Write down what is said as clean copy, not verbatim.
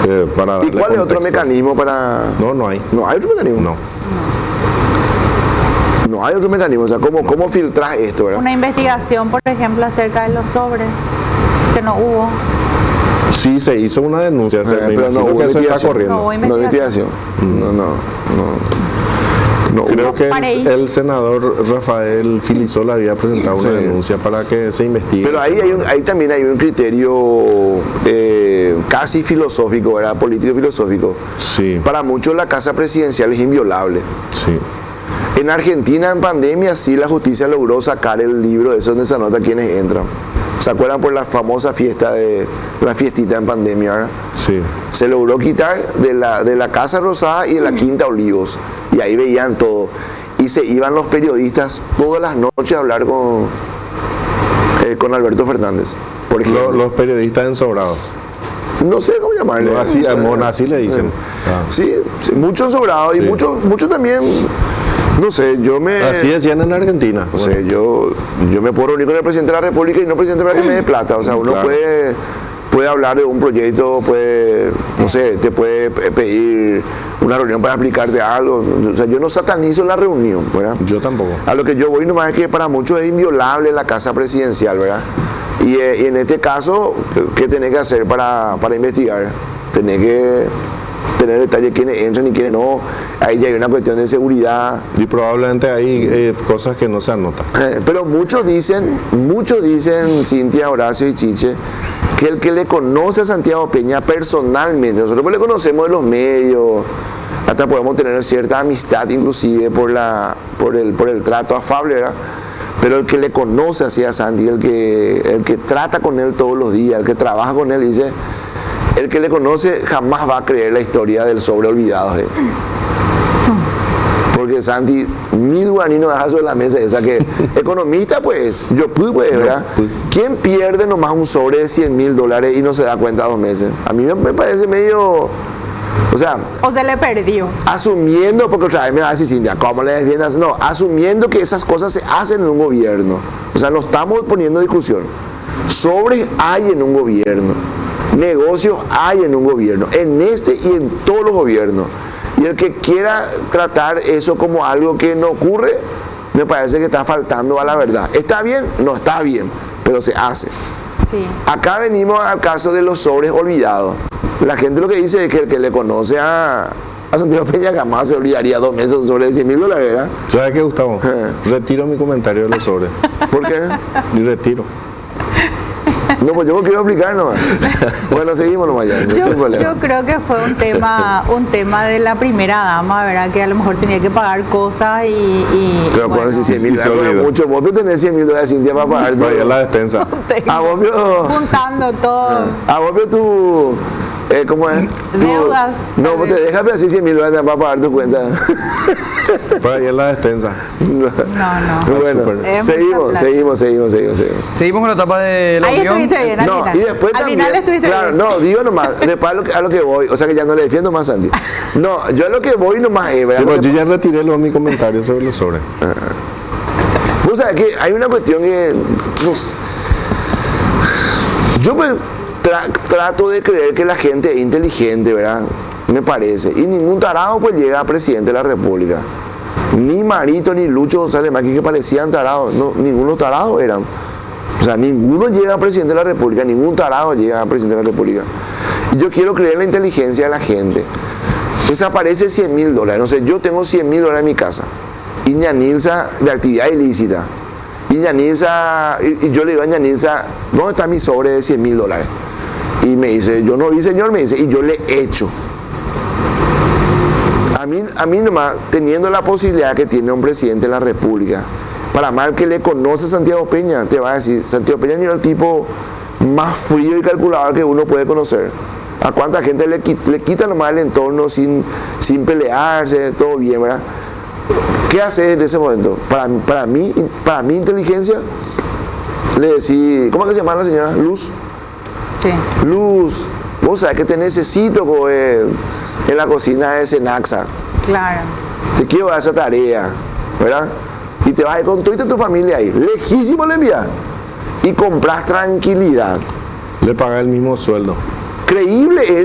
Para ¿Y darle cuál es otro contexto. mecanismo para...? No hay. No hay otro mecanismo. No. No hay otro mecanismo. O sea, ¿cómo filtras esto, verdad? Una investigación, por ejemplo, acerca de los sobres, que no hubo. Sí, se hizo una denuncia, me pero no imagino hubo que eso está investigación. corriendo. No hubo No investigación. No. Creo que Para ahí. el senador Rafael Filisola había presentado una Sí. denuncia para que se investigue. Pero ahí también hay un criterio casi filosófico, ¿verdad? Político filosófico. Sí, Para muchos la casa presidencial es inviolable. sí. En Argentina, en pandemia, sí la justicia logró sacar el libro, eso donde se anota quiénes entran. ¿Se acuerdan por la famosa fiesta la fiestita en pandemia, verdad? Sí. Se logró quitar de la Casa Rosada y de la Quinta Olivos. Y ahí veían todo. Y se iban los periodistas todas las noches a hablar con Alberto Fernández, por ejemplo. Los periodistas ensobrados. No sé cómo llamarle. No, así le dicen. Sí, muchos sobrados y Sí. muchos también. No sé, Así decían en Argentina. No sé, yo me puedo reunir con el presidente de la República y no presidente para que me dé plata. O sea, uno Claro. puede hablar de un proyecto, no sé, te puede pedir una reunión para explicarte algo. O sea, yo no satanizo la reunión, ¿verdad? Yo tampoco. A lo que yo voy nomás es que para muchos es inviolable la casa presidencial, ¿verdad? Y en este caso, ¿qué tenés que hacer para investigar? Tenés que tener detalle quiénes entran y quiénes no. Ahí ya hay una cuestión de seguridad. Y probablemente hay cosas que no se anotan. Pero muchos dicen, Cintia, Horacio y Chiche, que el que le conoce a Santiago Peña personalmente, nosotros pues le conocemos de los medios, hasta podemos tener cierta amistad inclusive por el trato afable, ¿verdad? Pero el que le conoce así a Santi, el que trata con él todos los días, el que trabaja con él, dice, el que le conoce jamás va a creer la historia del sobre olvidado. Porque Santi, 1000 guaraníes deja sobre la mesa. O sea que, economista, pues, ¿verdad? ¿Quién pierde nomás un sobre de $100,000 y no se da cuenta a 2 meses? A mí me parece medio. O sea, O se le perdió. asumiendo, porque otra vez me va a decir Cintia, ¿cómo le defiendas? No, asumiendo que esas cosas se hacen en un gobierno. O sea, no estamos poniendo en discusión. Sobres hay en un gobierno. Negocios hay en un gobierno. En este y en todos los gobiernos. Y el que quiera tratar eso como algo que no ocurre, me parece que está faltando a la verdad. ¿Está bien? No está bien, pero se hace. Sí. Acá venimos al caso de los sobres olvidados. La gente lo que dice es que el que le conoce a Santiago Peña jamás se olvidaría 2 meses un sobre de $100,000, ¿verdad? ¿Sabes qué, Gustavo? Retiro mi comentario de los sobres. ¿Por qué? Y retiro. No, pues yo no quiero explicar nomás. Bueno, seguimos nomás ya. sin problema. Yo creo que fue un tema de la primera dama, ¿verdad? Que a lo mejor tenía que pagar cosas Pero bueno, ponen si $100,000 Y se es olvidó. mucho. Vos tenés $100,000, Cintia, para pagar tu... Vaya la despensa. A vos vio... juntando todo. A vos vio tu... ¿cómo es? Deudas, No, tal vos te vez. dejas así $100,000 para pagar tu cuenta. Para ir a la despensa. No. Bueno, súper. Es mucha plata. seguimos. Seguimos con la etapa de la Ahí unión. estuviste bien, al No, final. y después al también, final estuviste claro, bien. no, digo nomás, después a lo que voy, o sea que ya no le defiendo más a Santi. No, yo a lo que voy nomás es, ¿verdad? Sí, Lo pero que yo ya retiré mi comentario sobre los sobres. Vos sabés que hay una cuestión que yo pues trato de creer que la gente es inteligente, ¿verdad? Me parece. Y ningún tarado pues llega a presidente de la República. Ni Marito ni Lucho González Macri, que parecían tarados. No, ninguno tarado eran. O sea, ninguno llega a presidente de la República, ningún tarado llega a presidente de la República. Y yo quiero creer en la inteligencia de la gente. Desaparece $100,000. No sé, yo tengo $100,000 en mi casa. Iña Nilsa, de actividad ilícita. Iña Nilsa, y yo le digo a Iña Nilsa, ¿dónde está mi sobre de $100,000? Y me dice, yo no vi, señor, me dice, y yo le echo. A mí nomás, teniendo la posibilidad que tiene un presidente de la República, para mal que le conoce a Santiago Peña, te va a decir, Santiago Peña es el tipo más frío y calculador que uno puede conocer. A cuánta gente le quita nomás el entorno sin pelearse, todo bien, ¿verdad? ¿Qué hace en ese momento? Para mi inteligencia, le decís, ¿cómo es que se llama la señora? Luz. Sí. Luz, vos sabés que te necesito en la cocina de Senaxa. Claro. Te quiero dar esa tarea, ¿verdad? Y te vas a ir con toda tu familia ahí. Lejísimo le envías. Y compras tranquilidad. Le paga el mismo sueldo. Creíble es